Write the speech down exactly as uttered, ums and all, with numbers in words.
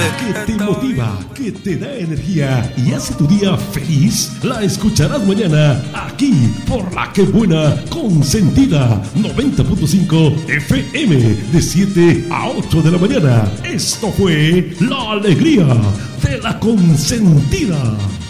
que te motiva, que te da energía y hace tu día feliz, la escucharás mañana aquí por La Que Buena Consentida noventa punto cinco F M de siete a ocho de la mañana. Esto fue La Alegría de La Consentida.